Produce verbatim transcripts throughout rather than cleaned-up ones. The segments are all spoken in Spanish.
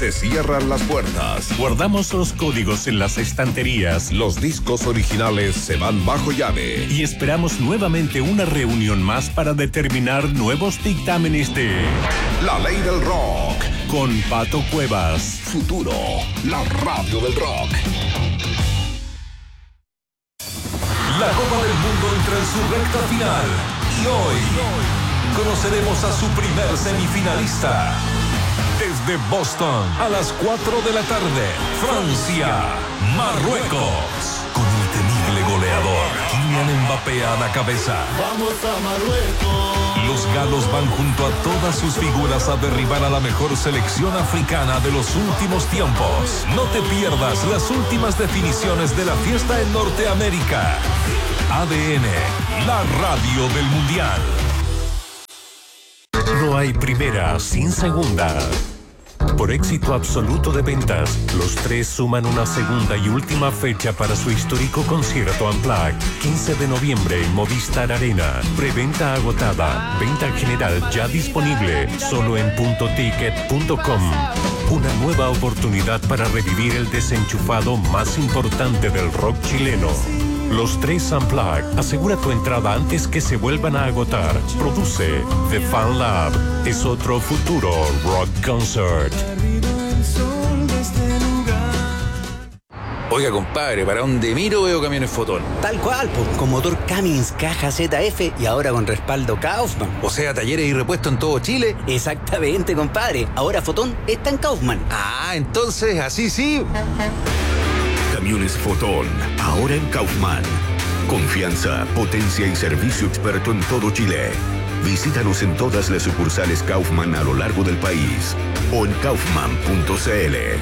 se cierran las puertas. Guardamos los códigos en las estanterías. Los discos originales se van bajo llave. Y esperamos nuevamente una reunión más para determinar nuevos dictámenes de La Ley del Rock. Con Pato Cuevas. Futuro, la radio del rock. La Copa del Mundo entra en su recta final. Y hoy conoceremos a su primer semifinalista. Desde Boston, a las cuatro de la tarde, Francia, Marruecos. Con el temible goleador, Kylian Mbappé a la cabeza. ¡Vamos a Marruecos! Los galos van junto a todas sus figuras a derribar a la mejor selección africana de los últimos tiempos. No te pierdas las últimas definiciones de la fiesta en Norteamérica. A D N, la radio del Mundial. No hay primera sin segunda. Por éxito absoluto de ventas, los tres suman una segunda y última fecha para su histórico concierto Unplugged. quince de noviembre en Movistar Arena. Preventa agotada. Venta general ya disponible. Solo en punto ticket punto com. Una nueva oportunidad para revivir el desenchufado más importante del rock chileno. Los tres Unplugged. Asegura tu entrada antes que se vuelvan a agotar. Produce The Fan Lab. Es otro futuro rock concert. Oiga, compadre, ¿para dónde miro veo camiones Fotón? Tal cual, pues, con motor Cummins, caja Z F y ahora con respaldo Kaufman. O sea, talleres y repuestos en todo Chile. Exactamente, compadre. Ahora Fotón está en Kaufman. Ah, entonces, así sí. Camiones Fotón, ahora en Kaufman. Confianza, potencia y servicio experto en todo Chile. Visítanos en todas las sucursales Kaufman a lo largo del país o en kaufman punto c l.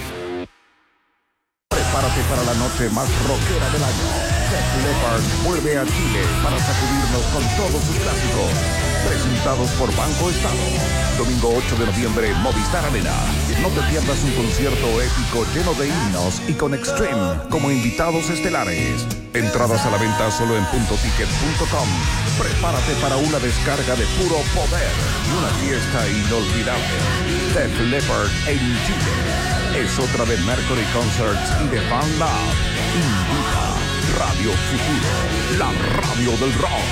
Prepárate para la noche más rockera del año. Def Leppard vuelve a Chile para sacudirnos con todos sus clásicos. Presentados por Banco Estado. Domingo ocho de noviembre, Movistar Arena. No te pierdas un concierto épico lleno de himnos y con Extreme como invitados estelares. Entradas a la venta solo en punto ticket punto com. Prepárate para una descarga de puro poder y una fiesta inolvidable. Def Leppard en Chile. Es otra de Mercury Concerts y de Fan Lab. Invita Radio Futuro, la radio del rock.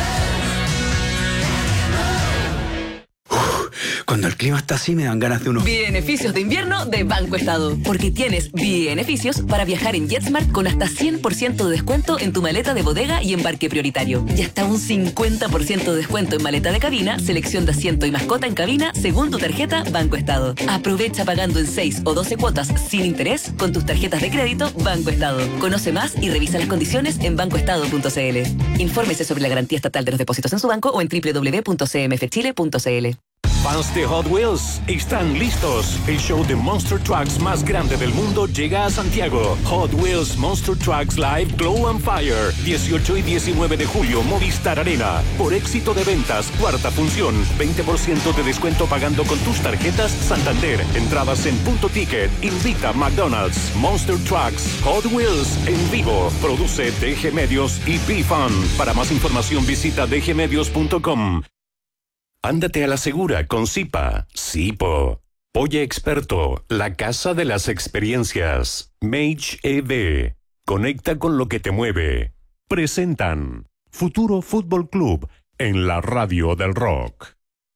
Cuando el clima está así me dan ganas de unos beneficios de invierno de Banco Estado. Porque tienes beneficios para viajar en JetSmart con hasta cien por ciento de descuento en tu maleta de bodega y embarque prioritario. Y hasta un cincuenta por ciento de descuento en maleta de cabina, selección de asiento y mascota en cabina según tu tarjeta Banco Estado. Aprovecha pagando en seis o doce cuotas sin interés con tus tarjetas de crédito Banco Estado. Conoce más y revisa las condiciones en banco estado punto c l. Infórmese sobre la garantía estatal de los depósitos en su banco o en doble u doble u doble u punto c m f chile punto c l. Fans de Hot Wheels, están listos. El show de Monster Trucks más grande del mundo llega a Santiago. Hot Wheels Monster Trucks Live Glow and Fire. dieciocho y diecinueve de julio, Movistar Arena. Por éxito de ventas, cuarta función. veinte por ciento de descuento pagando con tus tarjetas Santander. Entradas en punto ticket. Invita McDonald's. Monster Trucks Hot Wheels en vivo. Produce D G Medios y B-Fun. Para más información visita d g medios punto com. Ándate a la segura con Zipa. Zipo. Oye Experto, la casa de las experiencias. Mage E V. Conecta con lo que te mueve. Presentan Futuro Fútbol Club en la radio del rock.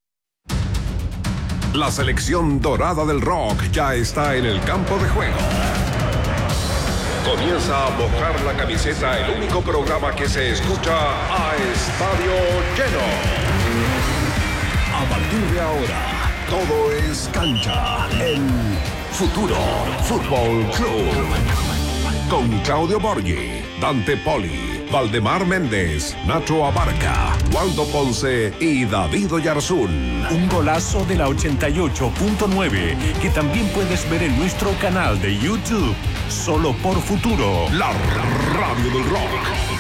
La selección dorada del rock ya está en el campo de juego. Comienza a mojar la camiseta, el único programa que se escucha a estadio lleno. A partir de ahora, todo es cancha en Futuro Fútbol Club. Con Claudio Borghi, Dante Poli, Valdemar Méndez, Nacho Abarca, Waldo Ponce y David Oyarzún. Un golazo de la ochenta y ocho punto nueve que también puedes ver en nuestro canal de YouTube. Solo por Futuro, la radio del rock.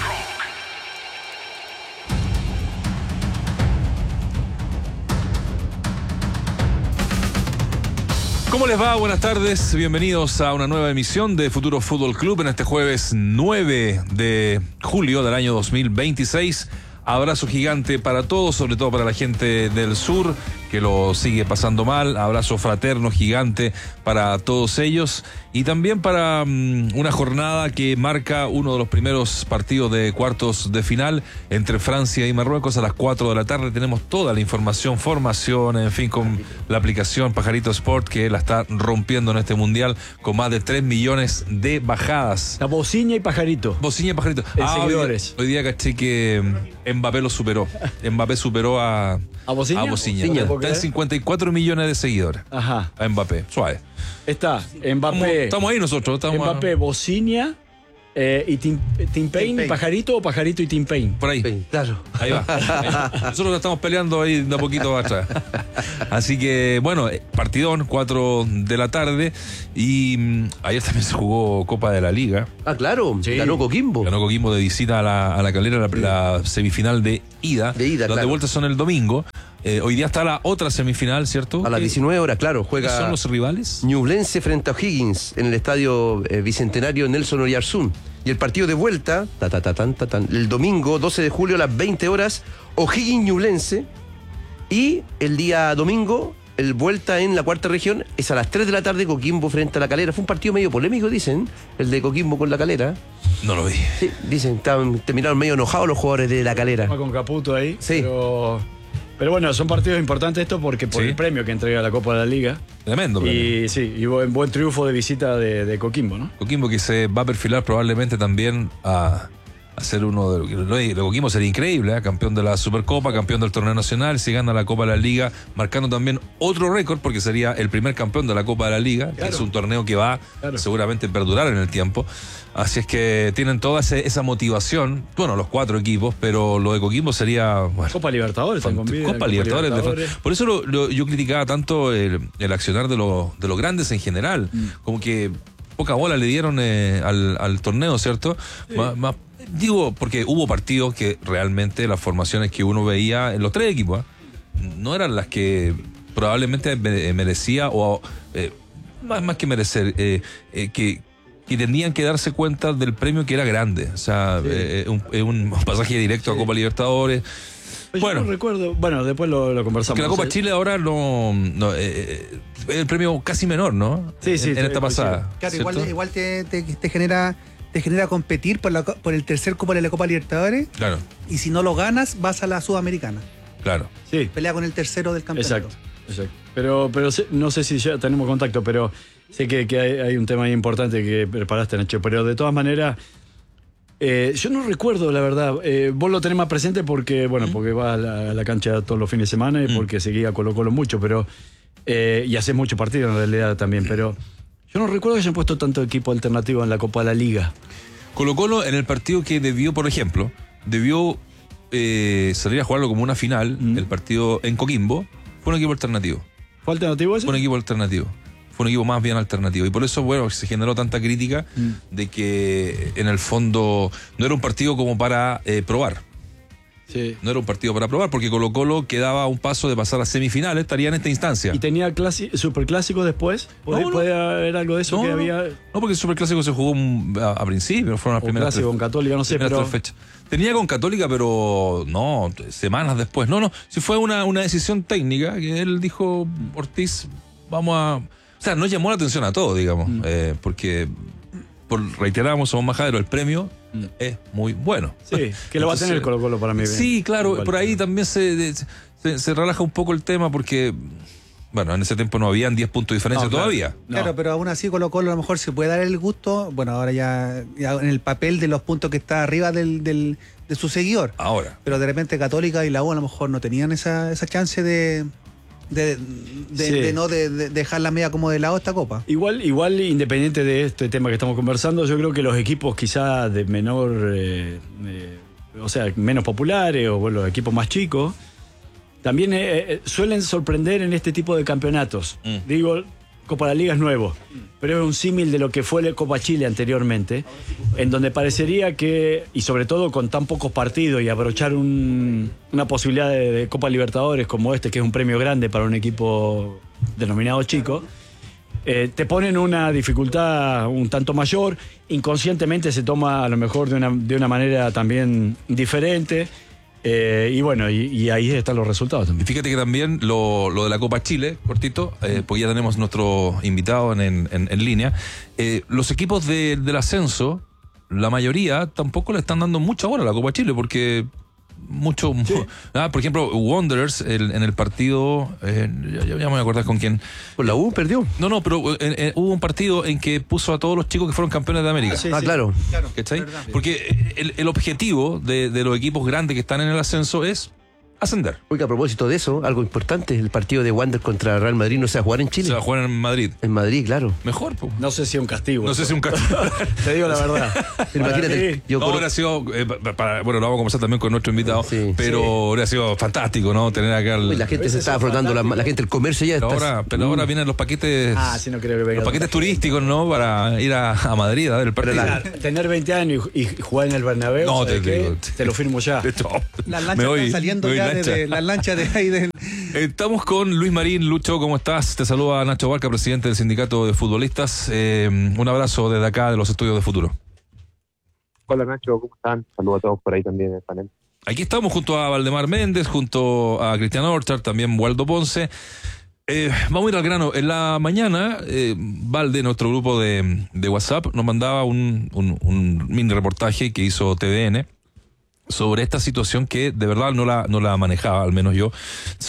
¿Cómo les va? Buenas tardes, bienvenidos a una nueva emisión de Futuro Fútbol Club en este jueves nueve de julio del año dos mil veintiséis. Abrazo gigante para todos, sobre todo para la gente del sur que lo sigue pasando mal. Abrazo fraterno, gigante para todos ellos. Y también para um, una jornada que marca uno de los primeros partidos de cuartos de final entre Francia y Marruecos a las cuatro de la tarde. Tenemos toda la información, formación, en fin, con la aplicación Pajarito Sport, que la está rompiendo en este mundial con más de tres millones de bajadas. La Bociña y Pajarito. Bociña y Pajarito. En Ah, seguidores. Hoy, hoy día caché que Mbappé lo superó. Mbappé superó a, ¿A Bociña? a Bociña. Bociña. Está en cincuenta y cuatro millones de seguidores. Ajá. A Mbappé. Suave. Está Mbappé. Estamos, estamos ahí nosotros. Estamos Mbappé, Bociña eh, y Tim, Tim Payne, Payne. Pajarito o Pajarito y Tim Payne. por ahí. Claro. Ahí va. Ahí va. Nosotros estamos peleando ahí de a poquito atrás. Así que, bueno, partidón, cuatro de la tarde. Y mm, ayer también se jugó Copa de la Liga. Ah, claro. Sí. Ganó Coquimbo. Ganó Coquimbo de visita a la, a la Calera, la, la semifinal de ida. De ida, Las claro. de vuelta son el domingo. Eh, hoy día está la otra semifinal, ¿cierto? A las ¿Qué- diecinueve horas, claro. ¿Quiénes Juega son los rivales? Ñublense frente a O'Higgins en el estadio eh, Bicentenario Nelson Oyarzún. Y el partido de vuelta, ta, ta, ta, tan, ta, tan, el domingo doce de julio a las veinte horas, O'Higgins Ñublense. Y el día domingo, el vuelta en la cuarta región, es a las tres de la tarde, Coquimbo frente a la Calera. Fue un partido medio polémico, dicen, el de Coquimbo con la Calera. No lo vi. Sí, dicen, estaban, terminaron medio enojados los jugadores de la Calera. Va con Caputo ahí. Sí. Pero, pero bueno, son partidos importantes estos porque por Sí. el premio que entrega la Copa de la Liga. Tremendo premio. Y sí, y buen, buen triunfo de visita de, de Coquimbo, ¿no? Coquimbo que se va a perfilar probablemente también a, a ser uno de los... Lo de Coquimbo sería increíble, ¿eh? Campeón de la Supercopa, campeón del Torneo Nacional, si gana la Copa de la Liga, marcando también otro récord porque sería el primer campeón de la Copa de la Liga, que Claro. es un torneo que va Claro. seguramente a perdurar en el tiempo. Así es que tienen toda ese- esa motivación, bueno, los cuatro equipos, pero lo de Coquimbo sería... Bueno, Copa Libertadores, están con vida, Copa Libertadores. de- Por eso lo- lo- yo criticaba tanto el, el accionar de, los de los grandes en general. Mm. Como que poca bola le dieron eh, al, al torneo, ¿cierto? Más- más- digo, porque hubo partidos que realmente las formaciones que uno veía en los tres equipos ¿eh? no eran las que probablemente me- merecía o eh, más, más que merecer, eh, eh, que que tenían que darse cuenta del premio que era grande. O sea, Sí. eh, un, eh, un pasaje directo Sí. a Copa Libertadores. Pues Bueno. yo no recuerdo, bueno, después lo, lo conversamos. Porque la Copa Sí. Chile ahora no, no eh, eh, es el premio casi menor, ¿no? Sí, sí, En, en sí, esta coincido. pasada. Claro, igual, ¿cierto? igual te, te, te genera te genera competir por, la, co- por el tercer Copa de la Copa Libertadores Claro, y si no lo ganas vas a la Sudamericana. claro. Sí, Pelea con el tercero del campeonato. exacto, exacto. Pero, pero sé- no sé si ya tenemos contacto, pero sé que, que hay, hay un tema ahí importante que preparaste, Nacho. Pero de todas maneras, eh, yo no recuerdo, la verdad. Eh, vos lo tenés más presente porque, bueno, porque vas a la, a la cancha todos los fines de semana y Mm. porque seguía Colo Colo mucho, pero eh, y haces mucho partido en realidad también, pero yo no recuerdo que hayan puesto tanto equipo alternativo en la Copa de la Liga. Colo Colo en el partido que debió, por ejemplo, debió eh, salir a jugarlo como una final, Mm. el partido en Coquimbo, fue un equipo alternativo. ¿Fue alternativo ese? Fue un equipo alternativo. Fue un equipo más bien alternativo. Y por eso, bueno, se generó tanta crítica Mm. de que en el fondo no era un partido como para eh, probar. Sí. No era un partido para probar, porque Colo Colo quedaba a un paso de pasar a semifinales, estaría en esta instancia. ¿Y tenía clasi- superclásico después? ¿Puede, No, no. puede haber algo de eso No, que no. había? No, porque el Superclásico se jugó mm, a, a principio, fueron las O primeras clásico tres, con Católica, no sé, primeras pero- tres fechas. Tenía con Católica, pero no, semanas después. No, no, si fue una, una decisión técnica que él dijo, Ortiz, vamos a... O sea, no llamó la atención a todo, digamos, Mm. eh, porque, por reiteramos, somos majaderos, el premio es muy bueno. Sí, que lo va a tener Colo Colo para mí. bien. Sí, claro, Igual. por ahí también se, se, se relaja un poco el tema porque, bueno, en ese tiempo no habían diez puntos de diferencia No, claro. todavía. No. Claro, pero aún así Colo Colo a lo mejor se puede dar el gusto, bueno, ahora ya, ya en el papel de los puntos que está arriba del, del, de su seguidor. Ahora. Pero de repente Católica y la U a lo mejor no tenían esa, esa chance de, de, de, Sí. de no de, de dejar la media como de lado esta copa. Igual, igual, independiente de este tema que estamos conversando, yo creo que los equipos quizá de menor, eh, eh, o sea, menos populares o bueno, los equipos más chicos, también eh, eh, suelen sorprender en este tipo de campeonatos. Mm. Digo, Copa de la Liga es nuevo, pero es un símil de lo que fue la Copa Chile anteriormente, en donde parecería que, y sobre todo con tan pocos partidos y abrochar un- una posibilidad de, de Copa Libertadores como este, que es un premio grande para un equipo denominado chico, eh, te ponen una dificultad un tanto mayor, inconscientemente se toma a lo mejor de una, de una manera también diferente. Eh, y bueno, y, y ahí están los resultados también. Y fíjate que también lo, lo de la Copa Chile, cortito, eh, porque ya tenemos nuestro invitado en, en, en línea. Eh, los equipos de, del ascenso, la mayoría tampoco le están dando mucha bola a la Copa Chile, porque mucho, sí. ah, por ejemplo, Wanderers el, en el partido, eh, ya, ya me voy a acordar con quién. Pues la U perdió. No, no, pero eh, eh, hubo un partido en que puso a todos los chicos que fueron campeones de América. Ah, sí, ah sí. claro. claro ¿Cachai? Porque el, el objetivo de, de los equipos grandes que están en el ascenso es ascender. Oiga, a propósito de eso, algo importante, el partido de Wander contra Real Madrid no se va a jugar en Chile. Se va a jugar en Madrid. En Madrid, claro. Mejor, pues. No sé si es un castigo. No eso. sé si es un castigo. Te digo la verdad. Imagínate. Yo no, hubiera sido, eh, para, bueno, lo vamos a conversar también con nuestro invitado, sí, pero sí. hubiera sido fantástico, ¿no? Tener acá el... Uy, la gente se está afrontando, la, la gente, el comercio ya pero está... Ahora, pero mm. ahora vienen los paquetes... Ah, sí, no creo que venga. Los paquetes turísticos, ¿no? Para ir a, a Madrid a ver el partido. La, tener veinte años y, y jugar en el Bernabéu, no, te, digo, te, te lo firmo ya. Las lanchas están saliendo ya de las lanchas de ahí del... Estamos con Luis Marín. Lucho, ¿cómo estás? Te saluda Nacho Barca, presidente del Sindicato de Futbolistas. Eh, un abrazo desde acá de los estudios de Futuro. Hola Nacho, ¿cómo están? Saludos a todos por ahí también en el panel. Aquí estamos junto a Valdemar Méndez, junto a Cristian Orchard, también Waldo Ponce. Eh, vamos a ir al grano. En la mañana, eh, Valde, nuestro grupo de, de WhatsApp, nos mandaba un, un, un mini reportaje que hizo T V N sobre esta situación que de verdad no la, no la manejaba, al menos yo,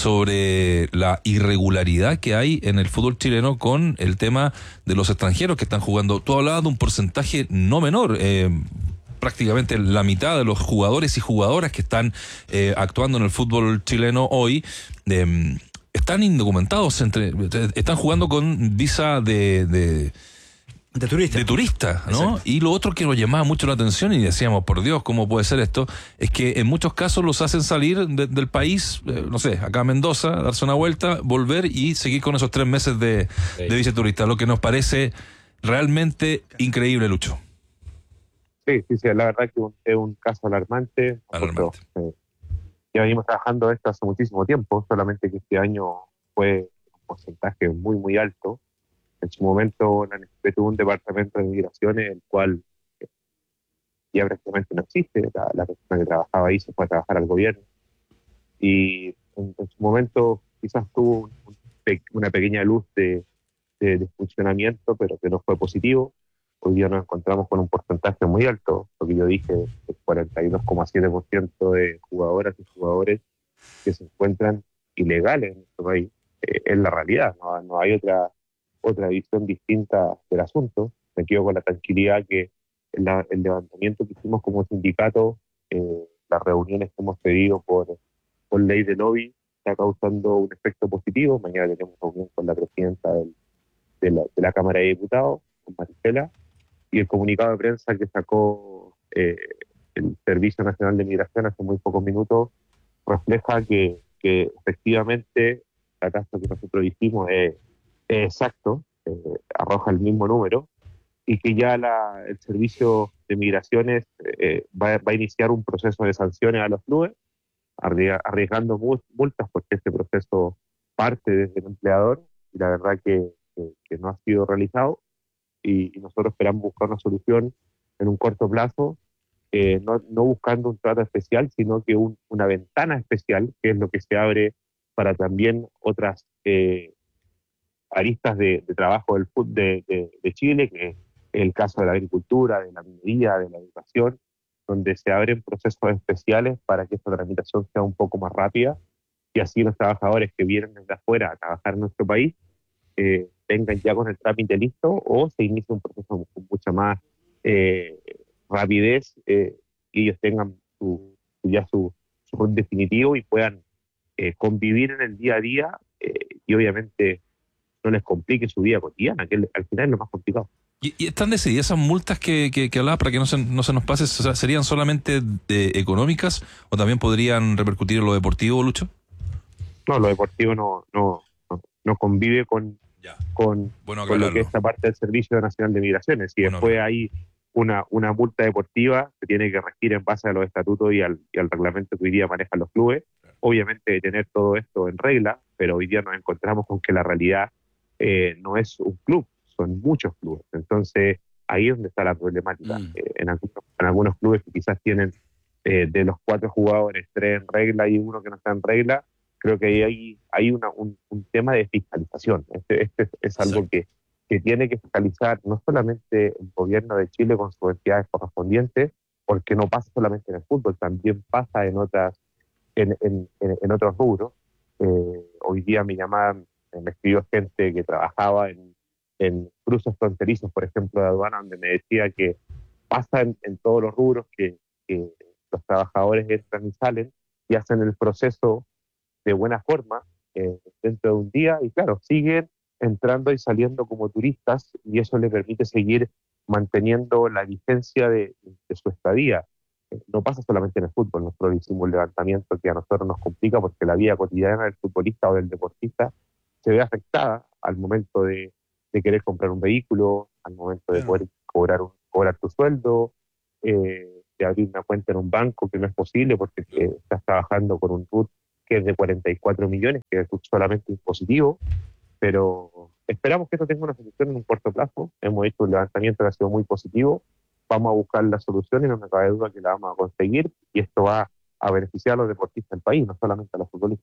sobre la irregularidad que hay en el fútbol chileno con el tema de los extranjeros que están jugando. Tú hablabas de un porcentaje no menor, eh, prácticamente la mitad de los jugadores y jugadoras que están eh, actuando en el fútbol chileno hoy, eh, están indocumentados, entre, están jugando con visa de... de De turista. De turista, ¿no? Exacto. Y lo otro que nos llamaba mucho la atención y decíamos, por Dios, ¿cómo puede ser esto? Es que en muchos casos los hacen salir de, del país, eh, no sé, acá a Mendoza, darse una vuelta, volver y seguir con esos tres meses de, sí. de visa turista, lo que nos parece realmente increíble, Lucho. Sí, sí, sí, la verdad que un, es un caso alarmante. Alarmante. Nosotros, eh, ya venimos trabajando esto hace muchísimo tiempo, solamente que este año fue un porcentaje muy, muy alto. En su momento, la N F P tuvo un departamento de migraciones, el cual eh, ya prácticamente no existe. La, la persona que trabajaba ahí se fue a trabajar al gobierno. Y en, en su momento quizás tuvo un, un pe- una pequeña luz de, de, de funcionamiento, pero que no fue positivo. Hoy día nos encontramos con un porcentaje muy alto, lo que yo dije, el cuarenta y dos coma siete por ciento de jugadoras y jugadores que se encuentran ilegales en nuestro país. Eh, es la realidad, no, no hay otra... otra visión distinta del asunto. Me quedo con la tranquilidad que la, el levantamiento que hicimos como sindicato, eh, las reuniones que hemos pedido por, por ley de lobby, está causando un efecto positivo. Mañana tenemos reunión con la presidenta del, de, la, de la Cámara de Diputados, con Maricela, y el comunicado de prensa que sacó eh, el Servicio Nacional de Migración hace muy pocos minutos refleja que, que efectivamente la tasa que nosotros hicimos es exacto, eh, arroja el mismo número, y que ya la, el servicio de migraciones eh, va, va a iniciar un proceso de sanciones a los clubes, arriesgando multas porque este proceso parte desde el empleador, y la verdad que, que, que no ha sido realizado, y, y nosotros esperamos buscar una solución en un corto plazo, eh, no, no buscando un trato especial, sino que un, una ventana especial, que es lo que se abre para también otras eh, aristas de, de trabajo del fútbol de, de, de Chile, que es el caso de la agricultura, de la minería, de la educación, donde se abren procesos especiales para que esta tramitación sea un poco más rápida y así los trabajadores que vienen desde afuera a trabajar en nuestro país eh, vengan ya con el trámite listo o se inicie un proceso con mucha más eh, rapidez eh, y ellos tengan su, ya su, su rol definitivo y puedan eh, convivir en el día a día eh, y obviamente no les complique su vida cotidiana, que al final es lo más complicado. ¿Y, y están decididas esas multas que, que, que hablaba para que no se, no se nos pase? O sea, ¿serían solamente de, económicas o también podrían repercutir en lo deportivo, Lucho? No, lo deportivo no, no, no, no convive con, con, bueno, con lo que es esta parte del Servicio Nacional de Migraciones. Si bueno, después hay una, una multa deportiva, se tiene que regir en base a los estatutos y al, y al reglamento que hoy día manejan los clubes. Obviamente tener todo esto en regla, pero hoy día nos encontramos con que la realidad eh, no es un club, son muchos clubes. Entonces ahí es donde está la problemática. Mm. Eh, en, algunos, en algunos clubes que quizás tienen eh, de los cuatro jugadores, tres en regla y uno que no está en regla, creo que ahí hay, hay una, un, un tema de fiscalización. Este, este es algo que, que tiene que fiscalizar no solamente el gobierno de Chile con sus entidades correspondientes, porque no pasa solamente en el fútbol, también pasa en otras en, en, en, en otros rubros. Eh, hoy día me llamaban, me escribió gente que trabajaba en, en cruces fronterizos, por ejemplo, de aduana, donde me decía que pasa en, en todos los rubros que, que los trabajadores entran y salen y hacen el proceso de buena forma eh, dentro de un día y claro, siguen entrando y saliendo como turistas y eso les permite seguir manteniendo la vigencia de, de su estadía. Eh, no pasa solamente en el fútbol, nosotros hicimos un levantamiento que a nosotros nos complica porque la vida cotidiana del futbolista o del deportista se ve afectada al momento de, de querer comprar un vehículo, al momento de poder cobrar, un, cobrar tu sueldo, eh, de abrir una cuenta en un banco, que no es posible porque eh, estás trabajando con un R U T que es de cuarenta y cuatro millones, que es solamente impositivo, pero esperamos que esto tenga una solución en un corto plazo. Hemos hecho un levantamiento que ha sido muy positivo, vamos a buscar la solución y no me cabe duda que la vamos a conseguir y esto va a beneficiar a los deportistas del país, no solamente a los futbolistas.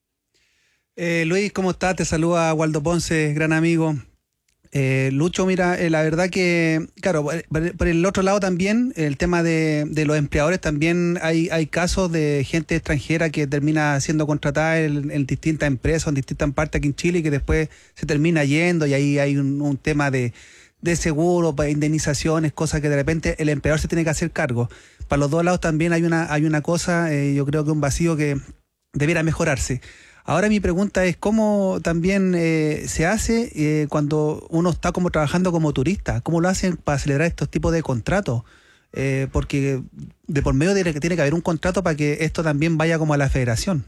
Eh, Luis, ¿cómo estás? Te saluda Waldo Ponce, gran amigo. Eh, Lucho, mira, eh, la verdad que, claro, por, por el otro lado también, el tema de, de los empleadores, también hay, hay casos de gente extranjera que termina siendo contratada en, en distintas empresas, en distintas partes aquí en Chile y que después se termina yendo y ahí hay un, un tema de, de seguro, indemnizaciones, cosas que de repente el empleador se tiene que hacer cargo. Para los dos lados también hay una, hay una cosa, eh, yo creo que un vacío que debiera mejorarse. Ahora mi pregunta es cómo también eh, se hace eh, cuando uno está como trabajando como turista, cómo lo hacen para celebrar estos tipos de contratos, eh, porque de por medio de que tiene que haber un contrato para que esto también vaya como a la federación.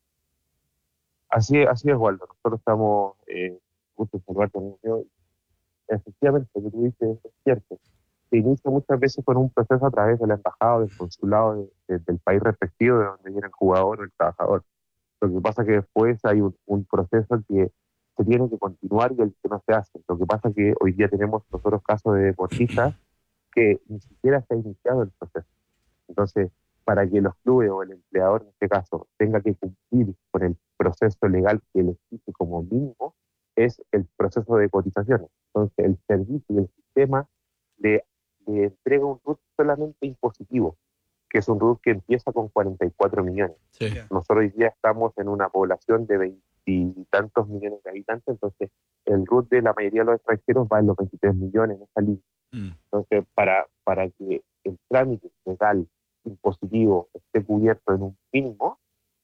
Así, así es, Waldo. Nosotros estamos eh, justo en salvar con ello. Efectivamente, lo que tú dices es cierto. Se inicia muchas veces con un proceso a través de la embajada o del consulado de, de, del país respectivo de donde viene el jugador o el trabajador. Lo que pasa es que después hay un, un proceso que se tiene que continuar y el que no se hace. Lo que pasa es que hoy día tenemos nosotros casos de deportistas que ni siquiera se ha iniciado el proceso. Entonces, para que los clubes o el empleador en este caso tenga que cumplir con el proceso legal que le exige como mínimo, es el proceso de cotizaciones. Entonces, el servicio y el sistema le, le entrega un R U T solamente impositivo, que es un R U T que empieza con cuarenta y cuatro millones. Sí. Nosotros hoy día estamos en una población de veintitantos millones de habitantes, entonces el R U T de la mayoría de los extranjeros va en los veintitrés millones en esa línea. Mm. Entonces, para, para que el trámite legal impositivo esté cubierto en un mínimo,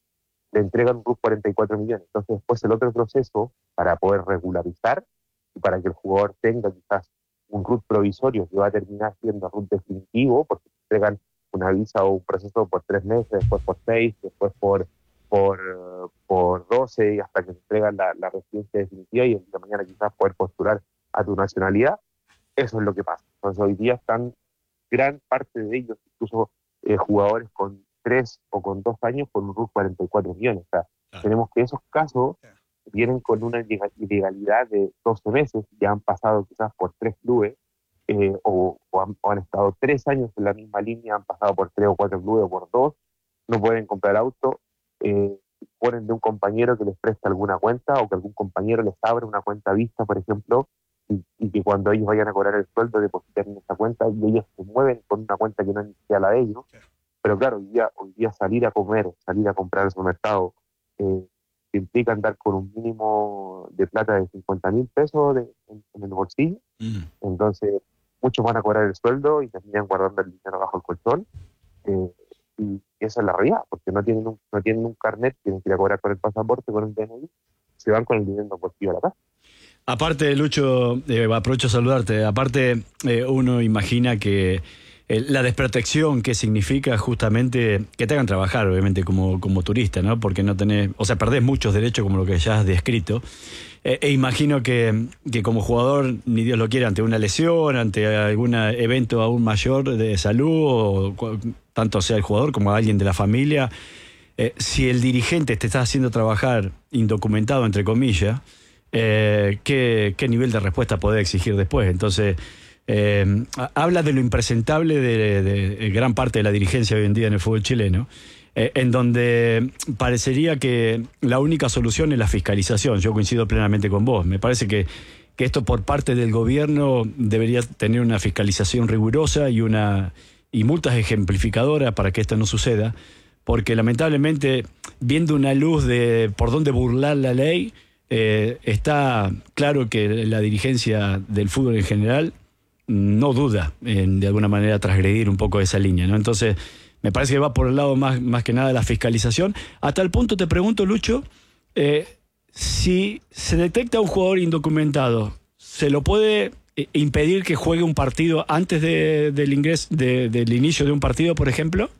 le entregan un R U T cuarenta y cuatro millones. Entonces, después el otro proceso, para poder regularizar y para que el jugador tenga quizás un R U T provisorio que va a terminar siendo R U T definitivo, porque entregan una visa o un proceso por tres meses, después por seis, después por por, por doce y hasta que se entregan la, la residencia definitiva y el día de mañana quizás poder postular a tu nacionalidad. Eso es lo que pasa. Entonces hoy día están gran parte de ellos, incluso eh, jugadores con tres o con dos años con un R U T cuarenta y cuatro millones. O sea, claro. Tenemos que esos casos vienen con una ilegalidad de doce meses, ya han pasado quizás por tres clubes, Eh, o, o, han, o han estado tres años en la misma línea, han pasado por tres o cuatro clubes o por dos, no pueden comprar auto, eh, ponen de un compañero que les presta alguna cuenta o que algún compañero les abre una cuenta vista, por ejemplo, y, y que cuando ellos vayan a cobrar el sueldo depositan en esa cuenta y ellos se mueven con una cuenta que no es ni la de ellos. Pero claro, hoy día, hoy día salir a comer, salir a comprar al supermercado, eh, implica andar con un mínimo de plata de cincuenta mil pesos de, en, en el bolsillo. Mm. Entonces, muchos van a cobrar el sueldo y terminan guardando el dinero bajo el colchón. Eh, y esa es la realidad, porque no tienen un, no tienen un carnet, tienen que ir a cobrar con el pasaporte, con el D N I, se van con el dinero bolsillo a la casa. Aparte, Lucho, eh, aprovecho a saludarte, aparte eh, uno imagina que eh, la desprotección que significa justamente que te hagan trabajar, obviamente, como, como turista, ¿no? Porque no tenés, o sea, perdés muchos derechos como lo que ya has descrito. Eh, e imagino que, que como jugador, ni Dios lo quiera, ante una lesión, ante algún evento aún mayor de salud, o tanto sea el jugador como alguien de la familia, eh, si el dirigente te está haciendo trabajar indocumentado, entre comillas, eh, ¿qué, qué nivel de respuesta podés exigir después? Entonces, eh, habla de lo impresentable de, de, de gran parte de la dirigencia hoy en día en el fútbol chileno, eh, en donde parecería que la única solución es la fiscalización. Yo coincido plenamente con vos. Me parece que, que esto por parte del gobierno debería tener una fiscalización rigurosa y, una, y multas ejemplificadoras para que esto no suceda, porque lamentablemente, viendo una luz de por dónde burlar la ley, eh, está claro que la dirigencia del fútbol en general no duda en de alguna manera transgredir un poco esa línea, ¿no? Entonces, me parece que va por el lado más, más que nada de la fiscalización. A tal punto te pregunto, Lucho, eh, si se detecta un jugador indocumentado, ¿se lo puede impedir que juegue un partido antes de, del ingreso, de, del inicio de un partido, por ejemplo?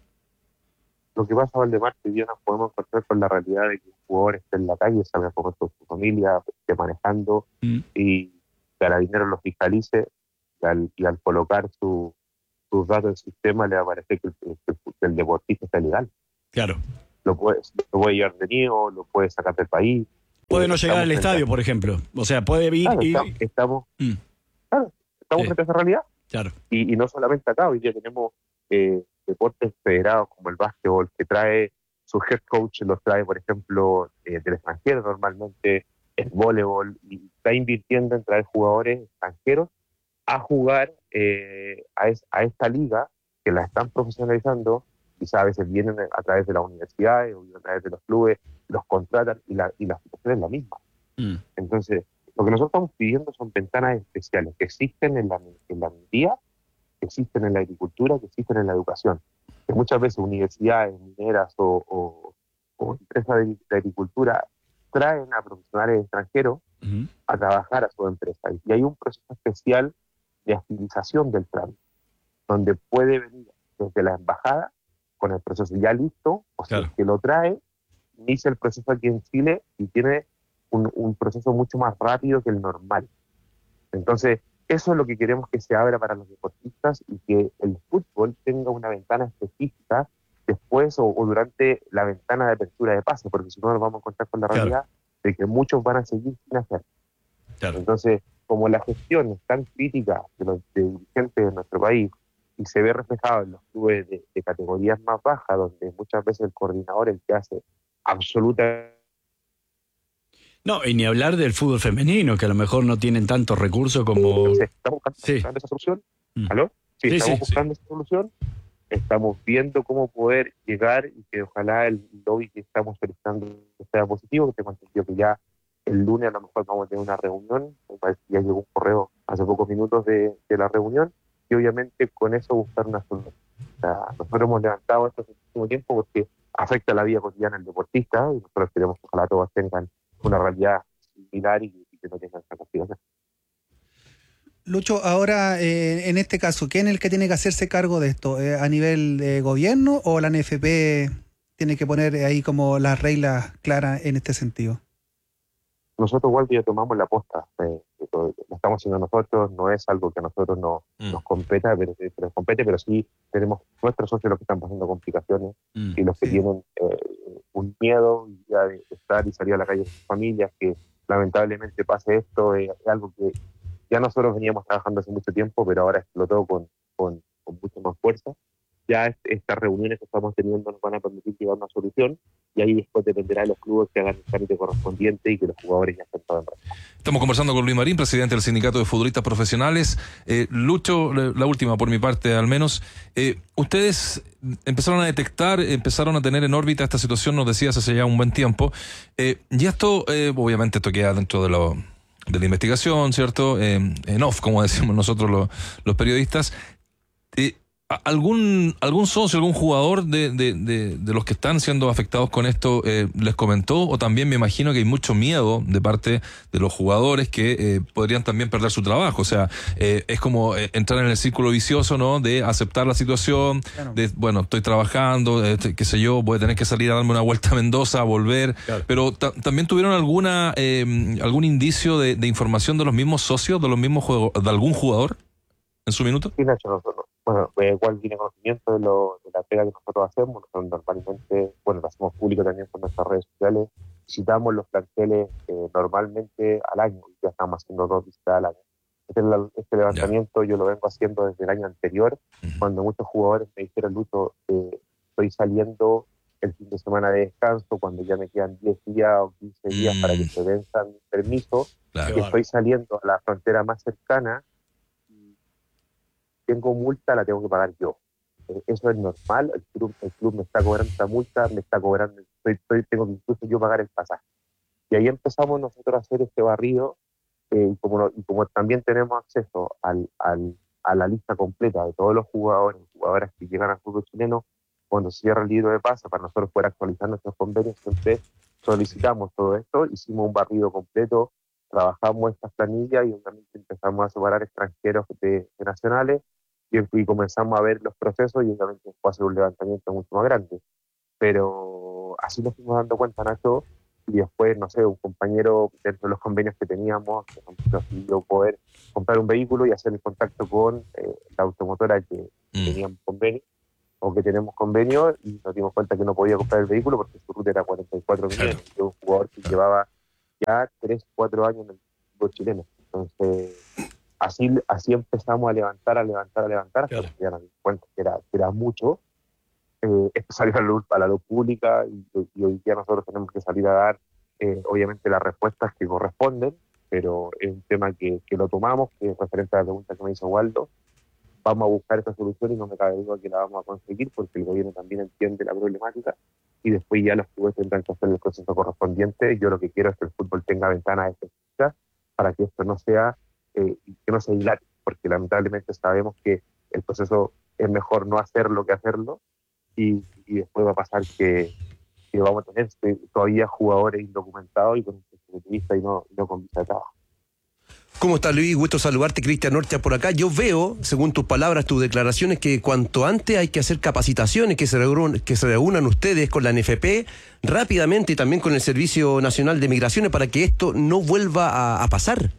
Lo que pasa, Valdemar, que ya nos podemos encontrar con la realidad de que un jugador esté en la calle, salga con su familia, esté manejando, mm. y Carabineros lo fiscalice, y al, y al colocar su, sus datos en el sistema le aparece que el, que, que el deportista está legal. Claro. Lo puede, lo puede llevar detenido, lo puede sacar del país. Puede no llegar al estadio, por ejemplo. O sea, puede ir... Claro, y... estamos, estamos, mm. claro, estamos sí. frente a esa realidad. Claro. Y, y no solamente acá, hoy día tenemos eh, deportes federados como el básquetbol, que trae su head coach, los trae, por ejemplo, eh, del extranjero normalmente, el voleibol, y está invirtiendo en traer jugadores extranjeros a jugar eh, a, es, a esta liga, que la están profesionalizando, quizás a veces vienen a través de las universidades o a través de los clubes, los contratan y la, y la situación es la misma. Mm. Entonces, lo que nosotros estamos pidiendo son ventanas especiales que existen en la, en la minería, que existen en la agricultura, que existen en la educación. Que muchas veces universidades mineras o, o, o empresas de, de agricultura traen a profesionales extranjeros uh-huh. a trabajar a su empresa. Y hay un proceso especial de agilización del trámite, donde puede venir desde la embajada con el proceso ya listo, o sea, claro. que lo trae, inicia el proceso aquí en Chile y tiene un, un proceso mucho más rápido que el normal. Entonces, eso es lo que queremos que se abra para los deportistas y que el fútbol tenga una ventana específica después o, o durante la ventana de apertura de pase, porque si no nos vamos a encontrar con la claro. realidad de que muchos van a seguir sin hacer. Claro. Entonces, como la gestión es tan crítica de los de dirigentes de nuestro país y se ve reflejado en los clubes de, de categorías más bajas, donde muchas veces el coordinador es el que hace absoluta... No, y ni hablar del fútbol femenino, que a lo mejor no tienen tantos recursos como... Entonces, estamos buscando, sí. buscando esa solución. Mm. ¿Aló? Sí, sí estamos sí, buscando sí. esa solución. Estamos viendo cómo poder llegar y que ojalá el lobby que estamos solicitando sea positivo, que tengo entendido que ya el lunes a lo mejor vamos a tener una reunión, me parece que ya llegó un correo hace pocos minutos de, de la reunión, y obviamente con eso buscar una solución. O sea, nosotros hemos levantado esto hace muchísimo tiempo porque afecta la vida cotidiana del deportista, y nosotros queremos que ojalá todos tengan una realidad similar y, y que no tengan esa confianza. Lucho, ahora eh, en este caso, ¿quién es el que tiene que hacerse cargo de esto? Eh, ¿A nivel de gobierno o la N F P tiene que poner ahí como las reglas claras en este sentido? Nosotros igual ya tomamos la posta, eh, lo estamos haciendo nosotros, no es algo que a nosotros no, mm. nos competa, pero, pero compete, pero sí tenemos nuestros socios los que están pasando complicaciones mm, y los que sí. tienen eh, un miedo ya de estar y salir a la calle con sus familias, que lamentablemente pase esto, eh, es algo que ya nosotros veníamos trabajando hace mucho tiempo, pero ahora explotó con, con, con mucha más fuerza. Ya est- estas reuniones que estamos teniendo nos van a permitir llegar a una solución, y ahí después dependerá de los clubes que hagan el trámite correspondiente y que los jugadores ya estén todos en realidad. Estamos conversando con Luis Marín, presidente del Sindicato de Futbolistas Profesionales. Eh, Lucho, la última por mi parte al menos. Eh, ustedes empezaron a detectar, empezaron a tener en órbita esta situación, nos decías hace ya un buen tiempo. Eh, y esto, eh, obviamente, esto queda dentro de lo... de la investigación, ¿cierto? Eh, en off, como decimos nosotros los, los periodistas. Eh, ¿Algún algún socio, algún jugador de, de, de, de los que están siendo afectados con esto eh, les comentó? O también me imagino que hay mucho miedo de parte de los jugadores que eh, podrían también perder su trabajo. O sea, eh, es como eh, entrar en el círculo vicioso, ¿no? De aceptar la situación, claro. de, bueno, estoy trabajando, eh, qué sé yo, voy a tener que salir a darme una vuelta a Mendoza, a volver. Claro. Pero ta- también tuvieron alguna eh, algún indicio de, de información de los mismos socios, de los mismos juego- de algún jugador en su minuto. Sí, Nacho, nosotros. Bueno, eh, igual tiene conocimiento de, lo, de la pega que nosotros hacemos. Nosotros normalmente, bueno, lo hacemos público también por nuestras redes sociales. Visitamos los planteles eh, normalmente al año, ya estamos haciendo dos visitas al año. Este Este, este levantamiento yo lo vengo haciendo desde el año anterior, uh-huh. cuando muchos jugadores me dijeron, Lucho, eh, estoy saliendo el fin de semana de descanso, cuando ya me quedan diez días o quince días mm. para que se venzan mis permisos, claro. que estoy saliendo a la frontera más cercana y tengo multa, la tengo que pagar yo. Eh, eso es normal, el club, el club me está cobrando esta multa, me está cobrando, estoy, estoy, tengo que incluso yo pagar el pasaje. Y ahí empezamos nosotros a hacer este barrido, eh, y, como, y como también tenemos acceso al, al, a la lista completa de todos los jugadores, jugadoras que llegan al fútbol chileno, cuando se cierra el libro de pase, para nosotros poder actualizar nuestros convenios, siempre solicitamos todo esto, hicimos un barrido completo, trabajamos estas planillas y obviamente empezamos a separar extranjeros de, de nacionales y, y comenzamos a ver los procesos y obviamente después hacer un levantamiento mucho más grande. Pero así nos fuimos dando cuenta, Nacho, y después, no sé, un compañero dentro de los convenios que teníamos nos pidió poder comprar un vehículo y hacer el contacto con eh, la automotora que mm. teníamos convenio o que tenemos convenio, y nos dimos cuenta que no podía comprar el vehículo porque su ruta era cuarenta y cuatro millones, claro. de un jugador que claro. llevaba ya tres, cuatro años en el fútbol chileno. Entonces, así, así empezamos a levantar, a levantar, a levantar, claro. hasta que ya nos dimos cuenta que era, que era mucho. Eh, esto salió a la luz, a la luz pública y, y hoy día nosotros tenemos que salir a dar, eh, obviamente, las respuestas que corresponden, pero es un tema que, que lo tomamos, que es referente a la pregunta que me hizo Waldo. Vamos a buscar esta solución y no me cabe duda que la vamos a conseguir porque el gobierno también entiende la problemática y después ya los clubes tendrán que hacer el proceso correspondiente. Yo lo que quiero es que el fútbol tenga ventanas específicas para que esto no sea, eh, que no se dilate, porque lamentablemente sabemos que el proceso es mejor no hacerlo que hacerlo y, y después va a pasar que, que vamos a tener todavía jugadores indocumentados y con un punto de vista y no, no con visa de trabajo. ¿Cómo estás, Luis? Gusto saludarte, Cristian Ortia por acá. Yo veo, según tus palabras, tus declaraciones, que cuanto antes hay que hacer capacitaciones, que se reúnan, que se reúnan ustedes con la N F P rápidamente y también con el Servicio Nacional de Migraciones para que esto no vuelva a, a pasar.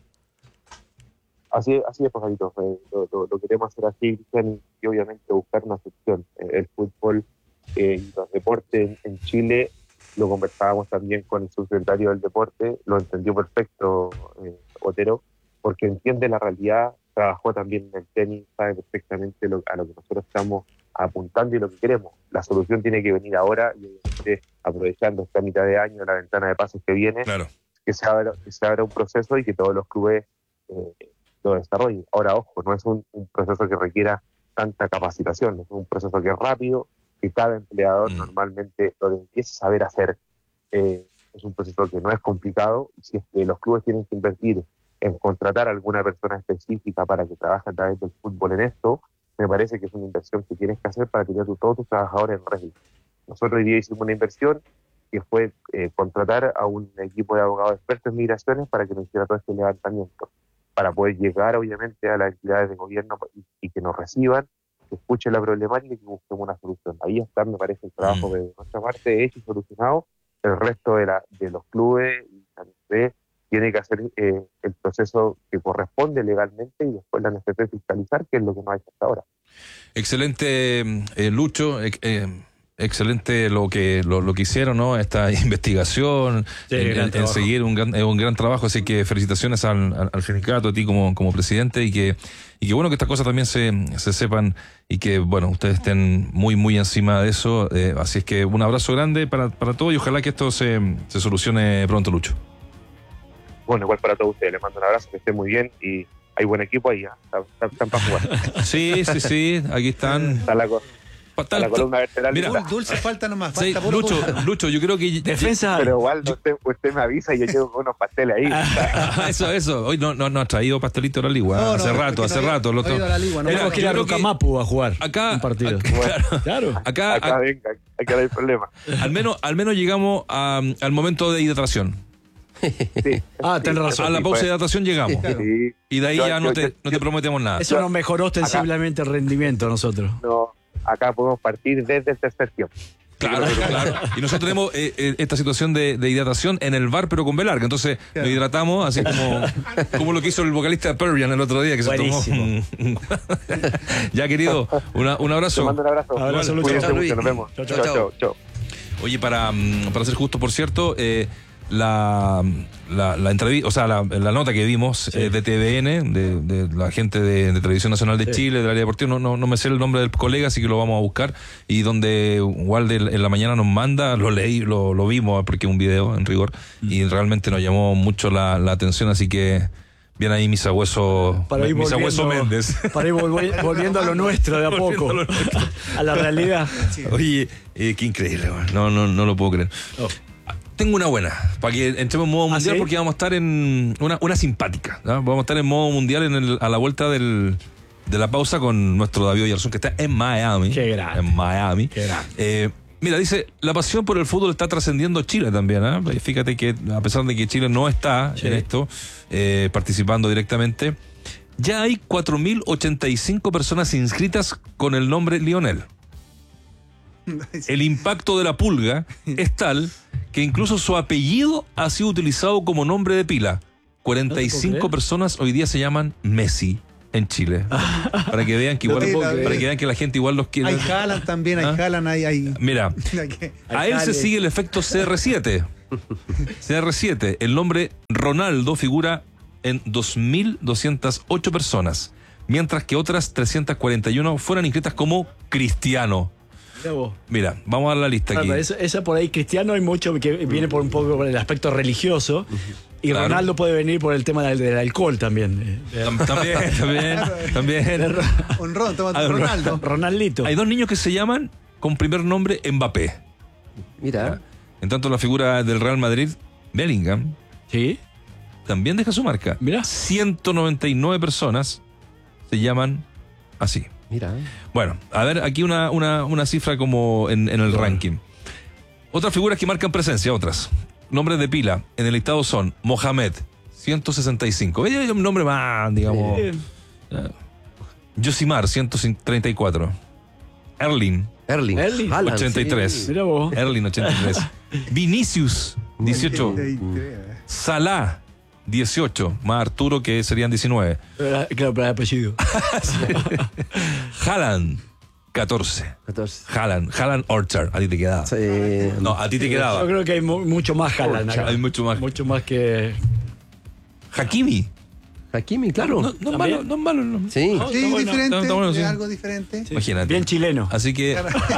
Así, así es, pajarito. Eh, lo, lo, lo queremos hacer así, Cristian, y obviamente buscar una solución. Eh, el fútbol eh, y los deportes en, en Chile, lo conversábamos también con el subsecretario del deporte, lo entendió perfecto, eh, Otero, porque entiende la realidad, trabajó también en el tenis, sabe perfectamente lo, a lo que nosotros estamos apuntando y lo que queremos. La solución tiene que venir ahora y obviamente aprovechando esta mitad de año, la ventana de pases que viene, claro. que, se abra, que se abra un proceso y que todos los clubes eh, lo desarrollen. Ahora, ojo, no es un, un proceso que requiera tanta capacitación, es un proceso que es rápido, que cada empleador mm. normalmente lo empieza a saber hacer. Eh, es un proceso que no es complicado, y si es que los clubes tienen que invertir en contratar a alguna persona específica para que trabaje a través del fútbol en esto, me parece que es una inversión que tienes que hacer para tener todos tus trabajadores en régimen. Nosotros hoy día hicimos una inversión que fue eh, contratar a un equipo de abogados expertos en migraciones para que nos hiciera todo este levantamiento, para poder llegar obviamente a las entidades de gobierno y, y que nos reciban, que escuchen la problemática y que busquemos una solución. Ahí está, me parece, el trabajo mm. de nuestra parte hecho y solucionado. El resto de, la, de los clubes y la N F P tiene que hacer eh, el proceso que corresponde legalmente y después la N F P fiscalizar, que es lo que no ha hecho hasta ahora. Excelente, eh, Lucho. Eh, eh, excelente lo que lo, lo que hicieron, ¿no? Esta investigación, sí, en, en, en seguir un gran, un gran trabajo. Así que felicitaciones al, al, al sindicato, a ti como, como presidente, y que y que bueno que estas cosas también se, se sepan y que bueno ustedes estén muy muy encima de eso. Eh, así es que un abrazo grande para, para todos y ojalá que esto se, se solucione pronto, Lucho. Bueno, igual para todos ustedes, les mando un abrazo, que estén muy bien y hay buen equipo ahí, ¿eh? están, están, están para jugar. Sí, sí, sí, aquí están. Está la, está la columna vertebral. Mira, dulce falta nomás. Sí, falta Lucho, puro. Lucho, yo creo que... Defensa. Pero igual usted, usted me avisa y yo llego con unos pasteles ahí. eso, eso. Hoy no, no, no ha traído pastelito a la Ligua. No, hace no, rato, hace no rato. No no Ligua, no tenemos que ir a Rocamapu a jugar acá, un partido. Acá, bueno, claro. Acá, acá, acá venga, acá no hay problema. Al menos, al menos llegamos a, al momento de hidratación. Sí, ah, tenés razón. A la pausa de hidratación llegamos. Sí. Y de ahí yo, ya no, yo, te, yo, no te prometemos nada. Eso nos mejoró ostensiblemente acá, el rendimiento a nosotros. No, acá podemos partir desde el tercer tiempo. Claro, claro. Y nosotros tenemos eh, eh, esta situación de, de hidratación en el bar, pero con B larga. Entonces claro. nos hidratamos, así como, como lo que hizo el vocalista de Pearl Jam el otro día, que buenísimo. Se tomó. Ya, querido, una, un abrazo. Te mando un abrazo. Abrazo, Lucho. Chao, Nos vemos. Chao, chao. chao. Oye, para, para ser justo, por cierto, eh, la, la, la entrevista, o sea, la, la nota que vimos sí. eh, de T V N, de, de la gente de, de Televisión Nacional de sí. Chile, del área deportiva, no, no, no me sé el nombre del colega, así que lo vamos a buscar, y donde Walder en la mañana nos manda, lo leí, lo, lo vimos, porque es un video en rigor, mm. y realmente nos llamó mucho la, la atención, así que bien ahí mis abuesos Méndez. Para ir volv volviendo a lo nuestro de a poco, a, a la realidad. Oye, eh, qué increíble, no, no, no lo puedo creer. Oh. Tengo una buena, para que entremos en modo mundial, ¿ah, sí? Porque vamos a estar en una, una simpática, ¿no? Vamos a estar en modo mundial en el, a la vuelta del, de la pausa con nuestro David Oyarzún, que está en Miami. Qué grande. En Miami. Qué grande. Eh, mira, dice, la pasión por el fútbol está trascendiendo Chile también, ¿eh? Fíjate que a pesar de que Chile no está sí. en esto, eh, participando directamente, ya hay cuatro mil ochenta y cinco personas inscritas con el nombre Lionel. El impacto de la pulga es tal que incluso su apellido ha sido utilizado como nombre de pila. cuarenta y cinco ¿No personas hoy día se llaman Messi en Chile. Para que vean que igual, no para que vean que la gente igual los quiere. Hay Haaland también, hay ¿Ah? Haaland, hay, hay... Mira, a él se sigue el efecto C R siete. C R siete, el nombre Ronaldo figura en dos mil doscientas ocho personas, mientras que otras trescientas cuarenta y uno fueron inscritas como Cristiano. Mira, vamos a dar la lista claro, aquí. Esa, esa por ahí, Cristiano, hay mucho que viene por un poco por el aspecto religioso. Y claro. Ronaldo puede venir por el tema del, del alcohol también. También, también, también. Un ron, toma Ronaldo. Ronaldito. Hay dos niños que se llaman con primer nombre Mbappé. Mira. En tanto, la figura del Real Madrid, Bellingham, sí, también deja su marca. Mira. ciento noventa y nueve personas se llaman así. Mira. Bueno, a ver, aquí una, una, una cifra como en, en el bueno. ranking. Otras figuras que marcan presencia, otras. Nombres de pila en el listado son Mohamed, ciento sesenta y cinco. Oye, un nombre más, digamos. Uh, Josimar, ciento treinta y cuatro. Erling. Erling. Erling. ochenta y tres. Sí. Mira vos. Erling, ochenta y tres. Vinicius, dieciocho. Salah, dieciocho. Más Arturo, que serían diecinueve. Claro, pero el apellido. Haaland, catorce. catorce. Haaland, Haaland Orchard, a ti te quedaba. Sí. No, a ti te quedaba. Yo creo que hay mu mucho más Haaland acá. Hay mucho más. Mucho más que... Hakimi. Hakimi, claro. No, no es malo, no es malo el nombre. Sí, no, sí, no, diferente, no, no, bueno, sí. algo diferente. Sí. Imagínate. Bien chileno. Así que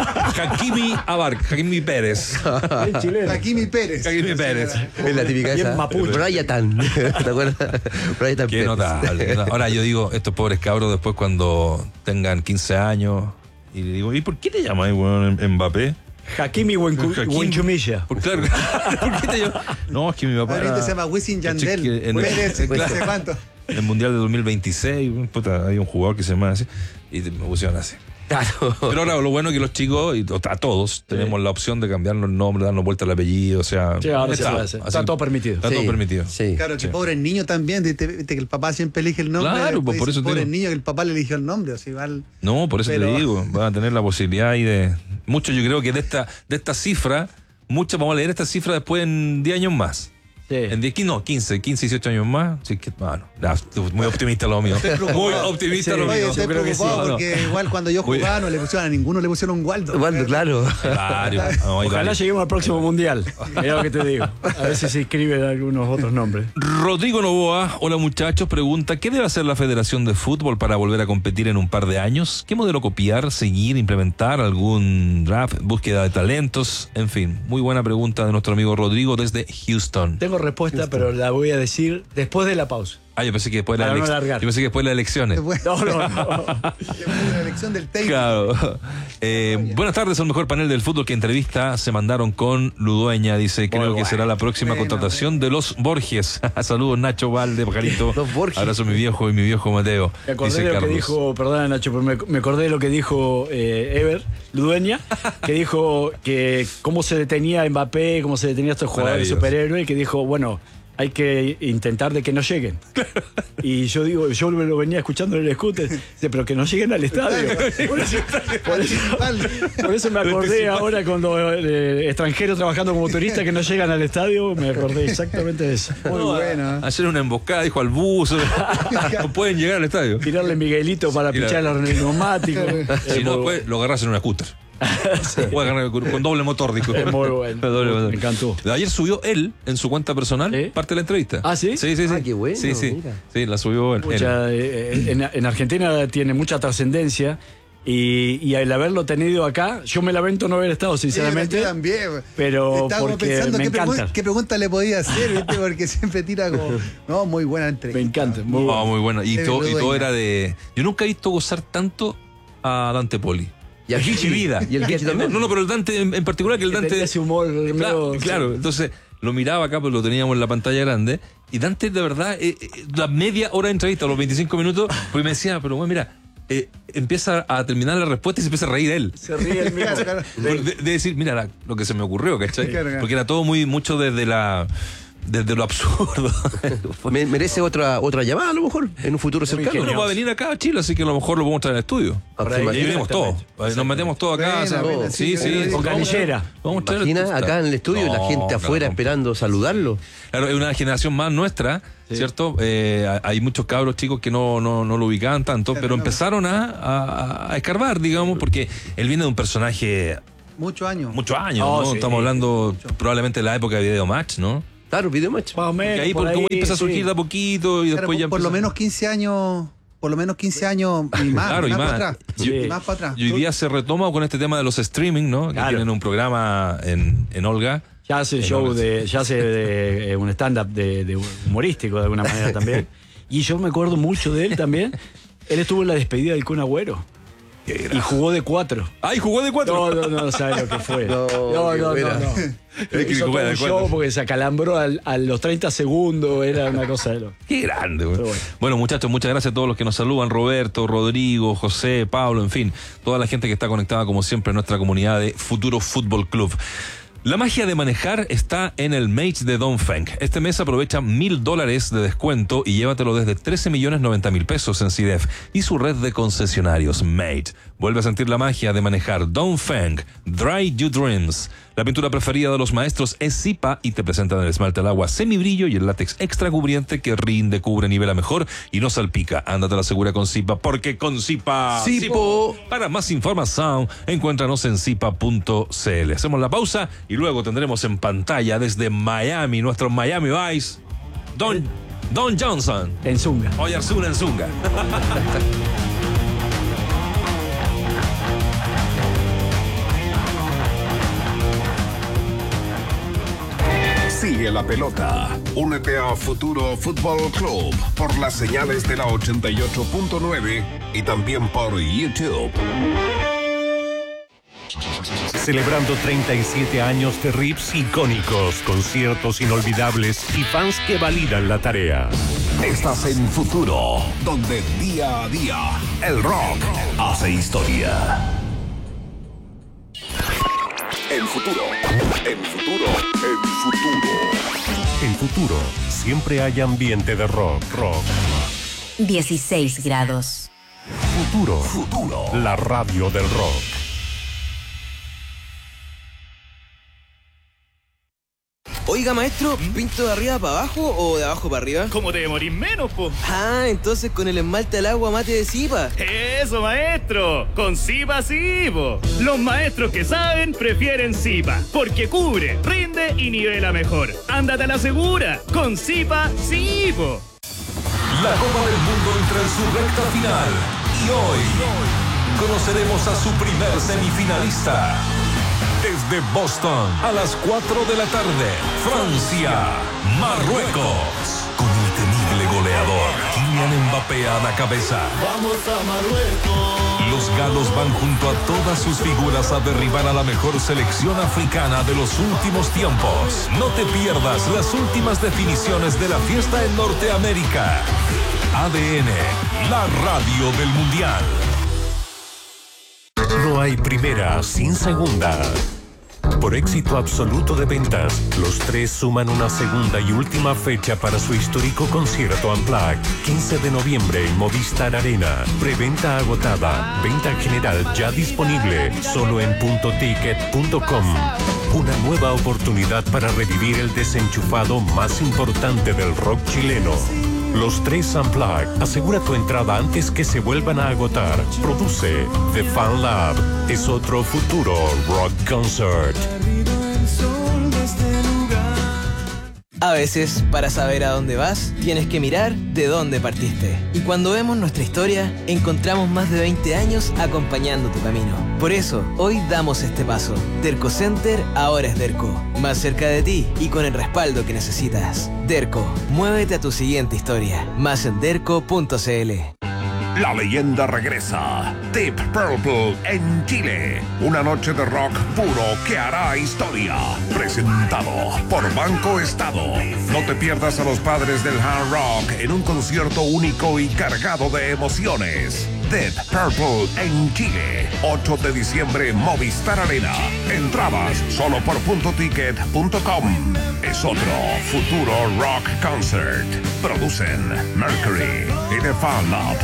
Hakimi Abarc, Hakimi Pérez. Bien chileno. Hakimi Pérez. Hakimi Pérez. Es la típica Bien esa. mapuche. Brian, ¿te acuerdas? Brian Qué Pérez. notable. Ahora yo digo, estos pobres cabros después cuando tengan quince años, y le digo, ¿y por qué te llamas Mbappé? Hakimi Wenchumilla. Por claro. ¿Por qué te llamas? No, es que mi papá. Ahorita se llama Wisin Yandel. En, Pérez, en, no sé cuánto. En el Mundial de dos mil veintiséis, puta, hay un jugador que se llama así, y me pusieron así. Claro. Pero ahora lo bueno es que los chicos, y a todos, tenemos sí. la opción de cambiarnos el nombre, darnos vuelta al apellido, o sea... Sí, ahora está, así, está todo permitido. Está sí, todo permitido. Sí. Claro, que sí. pobre niño también, de, de, de que el papá siempre elige el nombre. Claro, pues por eso pobre te digo. niño que el papá le eligió el nombre. O sea, igual, no, por eso pero... te digo, van a tener la posibilidad ahí de... Muchos yo creo que de esta, de esta cifra, muchos vamos a leer esta cifra después en diez años más. Sí. En diez, no, quince, quince, dieciocho años más. Sí, que, bueno, muy optimista lo mío. Muy optimista sí, lo mío. Estoy preocupado sí, porque no. igual cuando yo jugaba no le pusieron a ninguno, le pusieron un Waldo. Waldo, claro. claro. No, Ojalá vale. lleguemos al próximo mundial. Mira lo que te digo. A ver si se inscriben algunos otros nombres. Rodrigo Novoa, hola muchachos, pregunta, ¿qué debe hacer la Federación de Fútbol para volver a competir en un par de años? ¿Qué modelo copiar, seguir, implementar? ¿Algún draft, búsqueda de talentos? En fin, muy buena pregunta de nuestro amigo Rodrigo desde Houston. Tengo respuesta, Houston. Pero la voy a decir después de la pausa. Ah, yo pensé que después de la no yo pensé que después de las elecciones. No, no, no. La elección del técnico. Claro. Eh, buenas tardes, el mejor panel del fútbol que entrevista se mandaron con Ludueña. Dice, creo bueno, que será la próxima bueno, contratación bueno. de los Borges. Saludos, Nacho Valde, Pajarito. Los Borges. Abrazo mi viejo y mi viejo Mateo. Me acordé dice de lo Carlos. que dijo, perdona Nacho, pero me, me acordé de lo que dijo eh, Ever, Ludueña, que dijo que cómo se detenía Mbappé, cómo se detenía estos jugadores superhéroes, y que dijo, bueno, hay que intentar de que no lleguen. Y yo digo, yo lo venía escuchando en el scooter, dice, pero que no lleguen al estadio. Por eso, por eso, por eso me acordé ahora cuando eh, extranjeros trabajando como turistas que no llegan al estadio, me acordé exactamente de eso. Muy no, bueno. Hacer una emboscada, dijo al bus, no pueden llegar al estadio. Tirarle Miguelito para pichar el neumático. Si no, después lo agarras en una scooter. Sí. Juega con, con doble motor, disco. Es muy bueno. Doble motor. Me encantó. Ayer subió él en su cuenta personal ¿Eh? parte de la entrevista. ¿Ah, sí? Sí, sí, sí. Ah, qué bueno. Sí, sí. Mira. Sí, la subió él. Mucha, eh, en, en Argentina tiene mucha trascendencia. Y, y al haberlo tenido acá, yo me lamento no haber estado, sinceramente. Sí, yo también. Pero Estábamos porque pensando me qué, encanta. pregun qué pregunta le podía hacer, ¿viste? Porque siempre tira como. No, muy buena entrevista. Me encanta, muy oh, bueno. muy bueno. Y, De to, y todo Bedueña. era de. Yo nunca he visto gozar tanto a Dante Poli. Y al Kichi vida. Y el Kichi también. No, no, pero el Dante en, en particular, que el Que Dante. tenía ese humor Claro, medio- claro. sí. Entonces lo miraba acá, pues lo teníamos en la pantalla grande. Y Dante, de verdad, eh, eh, la media hora de entrevista, los veinticinco minutos, pues me decía, pero bueno, mira. Eh, empieza a terminar la respuesta y se empieza a reír él. Se ríe el mismo. Claro, De, de decir, mira la- lo que se me ocurrió, ¿cachai? Claro, claro. Porque era todo muy mucho desde la desde lo absurdo. Me- merece otra otra llamada a lo mejor en un futuro cercano. Bueno, va a venir acá a Chile, así que a lo mejor lo podemos traer al estudio. Ah, ¿te Y imaginas? venimos todos. Nos metemos todos acá. Buena, o sea, buena, sí, sí, sí. buena, Con buena. canillera. Vamos a traer- Imagina acá en el estudio No, la gente claro, afuera no. esperando saludarlo. Claro, es una generación más nuestra, ¿cierto? Eh, hay muchos cabros chicos que no, no, no lo ubicaban tanto, pero empezaron a, a, a escarbar, digamos, porque él viene de un personaje Muchos años. muchos años, Oh, ¿no? sí. Estamos hablando probablemente de la época de Video Match, ¿no? Claro, video match. Más o menos, Que ahí por por, como ahí, empieza a surgir sí. de a poquito y Claro, después por, ya por lo empieza- menos quince años. Por lo menos quince años y más. Claro, y más, más. para atrás. Sí. Y más para atrás. Y hoy día se retoma con este tema de los streaming, ¿no? Que Claro. tienen un programa en, en Olga. Ya hace En show Olga. de, ya hace de, eh, un stand-up de, de humorístico de alguna manera también. Y yo me acuerdo mucho de él también. Él estuvo en la despedida del Kun Agüero. Y jugó de cuatro. ¡Ay, jugó de cuatro! No, no, no sabes lo que fue. No, no, qué no, buena. no, no. que Hizo jugó todo de un cuatro. show porque se acalambró al- a los treinta segundos. Era una cosa de lo. ¡Qué grande! Güey. Pero bueno. Bueno, muchachos, muchas gracias a todos los que nos saludan. Roberto, Rodrigo, José, Pablo, en fin. Toda la gente que está conectada, como siempre, en nuestra comunidad de Futuro Fútbol Club. La magia de manejar está en el Mate de Dongfeng. Este mes aprovecha mil dólares de descuento y llévatelo desde trece millones noventa mil pesos en C D F y su red de concesionarios Mate. Vuelve a sentir la magia de manejar Dongfeng Dry Your Dreams. La pintura preferida de los maestros es Zipa y te presentan el esmalte al agua semibrillo y el látex extra cubriente que rinde, cubre, nivela mejor y no salpica. Ándate a la segura con Zipa, porque con Zipa... Zipo. Para más información, encuéntranos en zipa punto c l. Hacemos la pausa y luego tendremos en pantalla desde Miami, nuestro Miami Vice, Don, Don Johnson. En Zunga. Oyarzún en Zunga. Sigue la pelota. Únete a Futuro Fútbol Club por las señales de la ochenta y ocho punto nueve y también por YouTube. Celebrando treinta y siete años de riffs icónicos, conciertos inolvidables y fans que validan la tarea. Estás en Futuro, donde día a día el rock hace historia. El futuro, el futuro, el futuro. En Futuro siempre hay ambiente de rock, rock. dieciséis grados. Futuro, Futuro, la radio del rock. Oiga, maestro, ¿pinto de arriba para abajo o de abajo para arriba? ¿Cómo te demorís menos, po? Ah, entonces con el esmalte al agua mate de Zipa. Eso, maestro. Con Zipa sí, po. Los maestros que saben prefieren Zipa, porque cubre, rinde y nivela mejor. Ándate a la segura. Con Zipa sí, po. La Copa del Mundo entra en su recta final y hoy conoceremos a su primer semifinalista. Desde Boston, a las cuatro de la tarde, Francia, Marruecos. Con el temible goleador, Kylian Mbappé a la cabeza. Vamos a Marruecos. Los galos van junto a todas sus figuras a derribar a la mejor selección africana de los últimos tiempos. No te pierdas las últimas definiciones de la fiesta en Norteamérica. A D N, la radio del Mundial. No hay primera sin segunda. Por éxito absoluto de ventas, los tres suman una segunda y última fecha para su histórico concierto Unplugged, quince de noviembre en Movistar Arena. Preventa agotada, venta general ya disponible, solo en punto ticket punto com. Una nueva oportunidad para revivir el desenchufado más importante del rock chileno. Los tres Unplugged. Asegura tu entrada antes que se vuelvan a agotar. Produce The Fan Lab. Es otro futuro rock concert. A veces, para saber a dónde vas, tienes que mirar de dónde partiste. Y cuando vemos nuestra historia, encontramos más de veinte años acompañando tu camino. Por eso, hoy damos este paso. Derco Center ahora es Derco. Más cerca de ti y con el respaldo que necesitas. Derco, muévete a tu siguiente historia. Más en derco punto cl. La leyenda regresa. Deep Purple en Chile. Una noche de rock puro que hará historia. Presentado por Banco Estado. No te pierdas a los padres del hard rock en un concierto único y cargado de emociones. Deep Purple en Chile. ocho de diciembre, Movistar Arena. Entradas solo por punto ticket punto com. Es otro futuro rock concert. Producen Mercury y The Fan Lab.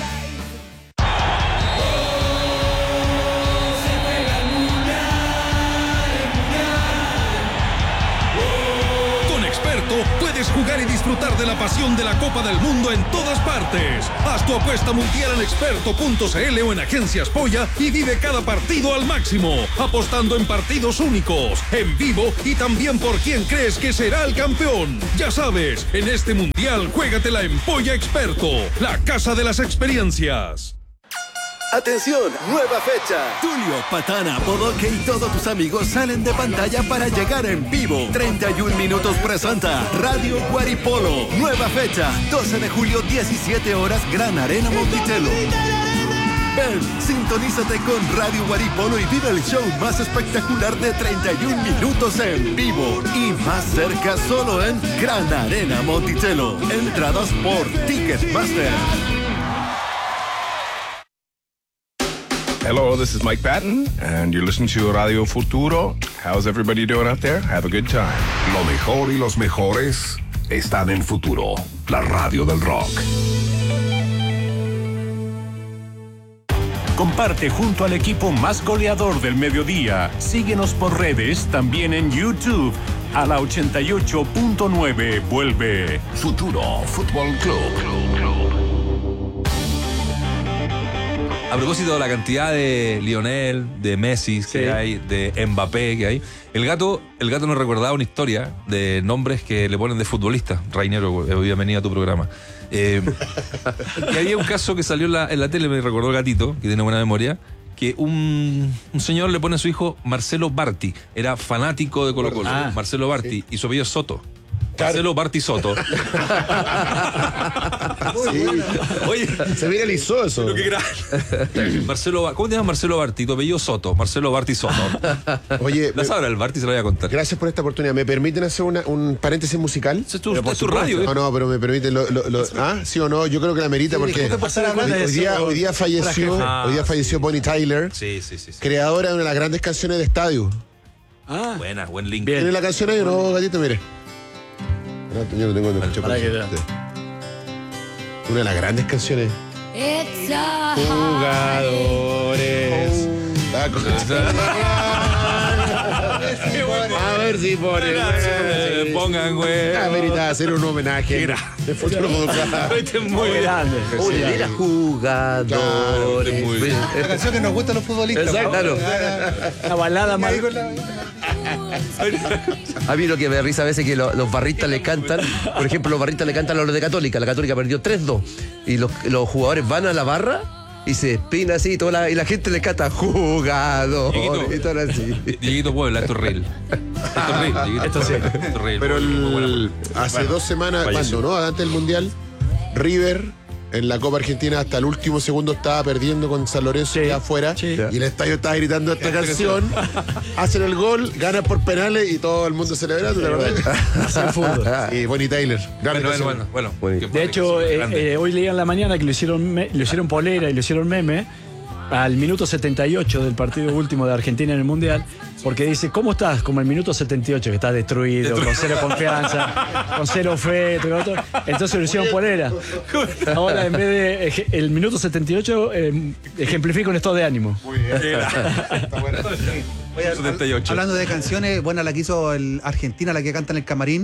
Puedes jugar y disfrutar de la pasión de la Copa del Mundo en todas partes. Haz tu apuesta mundial en experto punto cl o en Agencias Polla y vive cada partido al máximo, apostando en partidos únicos, en vivo y también por quién crees que será el campeón. Ya sabes, en este mundial juégatela en Polla Experto, la casa de las experiencias. ¡Atención! ¡Nueva fecha! Tulio, Patana, Bodoque y todos tus amigos salen de pantalla para llegar en vivo. treinta y un minutos presenta Radio Guaripolo. Nueva fecha, doce de julio, diecisiete horas, Gran Arena Monticello. Ven, sintonízate con Radio Guaripolo y vive el show más espectacular de treinta y un minutos en vivo. Y más cerca solo en Gran Arena Monticello. Entradas por Ticketmaster. Hello, this is Mike Patton, and you're listening to Radio Futuro. How's everybody doing out there? Have a good time. Lo mejor y los mejores están en Futuro, la radio del rock. Comparte junto al equipo más goleador del mediodía. Síguenos por redes, también en YouTube. A la ochenta y ocho punto nueve vuelve Futuro Fútbol Club. Club, Club. A propósito de la cantidad de Lionel, de Messi que sí. hay, de Mbappé que hay, el gato, el gato nos recordaba una historia de nombres que le ponen de futbolistas. Rainero, bienvenido a tu programa. Eh, y había un caso que salió en la, en la tele, me recordó el gatito, que tiene buena memoria, que un, un señor le pone a su hijo Marcelo Barti. Era fanático de Colo Colo, ah, Marcelo Barti, sí. y su apellido es Soto. Marcelo Barti Soto. Sí. Oye, se viralizó eso. Pero qué gran... Marcelo, ¿cómo te llamas Marcelo Barti? Tu apellido Soto. Marcelo Barti Soto. Oye, la sabrá el Barti, se lo voy a contar. Gracias por esta oportunidad. ¿Me permiten hacer una, un paréntesis musical? Es tu, es tu radio. No, no, pero me permiten. Lo, lo, lo, ¿Ah? ¿Sí o no? Yo creo que la merita, sí, porque hoy, hoy, día, hoy día falleció ah, hoy día falleció Bonnie Tyler, sí, sí, sí, sí. creadora de una de las grandes canciones de estadio. Ah, buena, buen link. ¿Tiene la canción ahí o no, gatito? Mire. Yo no tengo que escuchar. Una de las grandes canciones. Jugadores. A ver si pone. Pongan, güey. Amerita hacer un homenaje. De futuro Este es muy grande. Era jugadores. La canción que nos gusta a los futbolistas. Exacto. La balada más. A mí lo que me da risa a veces es que los, los barristas le cantan, por ejemplo, los barristas le cantan a los de Católica. La Católica perdió tres dos. Y los, los jugadores van a la barra y se despina así y, toda la, y la gente le canta jugador. Dieguito, y todo así. Dieguito Puebla, esto es real. Esto es real, Dieguito. Esto sí. Esto es real. Pero el, hace bueno, dos semanas, falleció. ¿Cuándo, no? Antes del Mundial, River en la Copa Argentina hasta el último segundo estaba perdiendo con San Lorenzo, sí, ya afuera, sí, y el estadio estaba gritando esta canción, hacen el gol, ganan por penales y todo el mundo celebrando, ¿te acordás? Y Bonnie Tyler. Bueno, bueno, bueno, bueno. De hecho, eh, eh, hoy leía en la mañana que lo hicieron, me, lo hicieron polera y lo hicieron meme al minuto setenta y ocho del partido último de Argentina en el Mundial, porque dice, ¿cómo estás? Como el minuto setenta y ocho, que estás destruido, destruido. con cero confianza, con cero fe, todo, todo. Entonces lo hicieron polera. Ahora, en vez de el minuto setenta y ocho, eh, ejemplifica un estado de ánimo. Muy bien. Está bueno. Oye, setenta y ocho. Hablando de canciones, buena la que hizo el Argentina, la que canta en el camarín.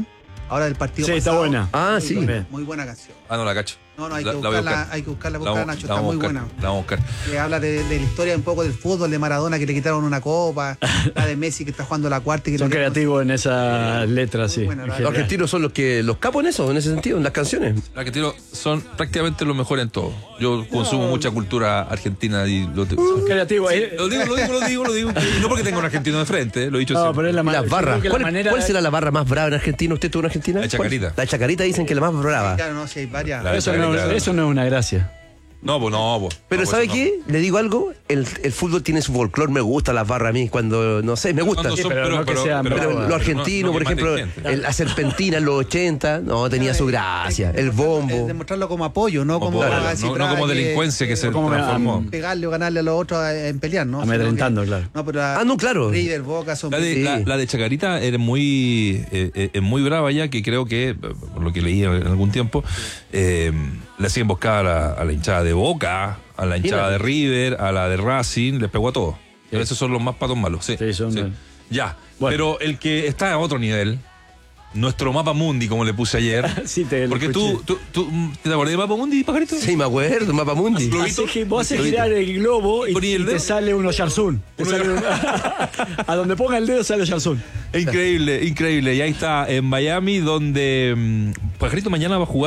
Ahora del partido Sí, pasado. está buena. Ah, Muy sí. buena, muy buena canción. Ah, no la cacho. No, no, hay La- que la voy a buscarla, buscar. hay que buscarla, La buscarla, vamos- Nacho, la está vamos muy a buscar, buena. la vamos a buscar. Que habla de, de la historia un poco del fútbol, de Maradona que le quitaron una copa, la de Messi que está jugando la cuarta y que Son le- creativos en esas letras, sí. buena, en la- general. Los argentinos son los que los capos en eso, en ese sentido, en las canciones. Los argentinos son prácticamente los mejores en todo. Yo consumo mucha cultura argentina y lo, Son creativos. Sí, eh. lo digo, lo digo, lo digo, lo digo. Y no porque tenga un argentino de frente, eh, lo he dicho No, siempre. pero es la Y ma- las yo barras. creo que la ¿Cuál, manera cuál de- será la barra más brava en Argentina? ¿Usted estuvo en Argentina? La chacarita. ¿Cuál? La chacarita dicen que es la más brava. Claro, no, si hay varias. La- Eso no, eso no es una gracia. No, pues no, pues. Pero no, ¿sabe pues, qué? Le digo algo, el, el fútbol tiene su folclore, me gusta las barras a mí, cuando, no sé, me gusta. Cuando son- pero no que sean Pero bravas. lo argentino, no, no por que ejemplo, maten gente. el- la serpentina en los ochenta, no, tenía su gracia. El Es bombo. demostrarlo como apoyo, no Como como, apoyo, así no- no tra- como que- delincuencia que se como me- transformó. pegarle o ganarle a los otros en pelear, ¿no? Amedrentando, Sino que- claro. No, pero Ah, no, claro. River, Boca son La de, Sí. la, la de Chacarita era muy, eh, eh, es muy brava ya, que creo que, eh, por lo que leí en algún tiempo, eh, le hacía emboscada a la, a la hinchada de Boca, a la hinchada de River, a la de Racing, les pegó a todos. Esos son los más patos malos, sí. Sí, son sí. de- Ya, Bueno. pero el que está a otro nivel, nuestro mapa mundi, como le puse ayer. Sí, te lo Porque escuché. tú, tú, tú, ¿te acordás del mapa mundi, pajarito? Sí, me acuerdo, Mapa Mundi. Hace gi- vos haces Globito. girar el globo y, Poní el y te dedo. sale uno Yarzún. Te sale un- a donde ponga el dedo sale Yarzún. Increíble, increíble. Y ahí está, en Miami, donde mm, Pajarito mañana va a jugar.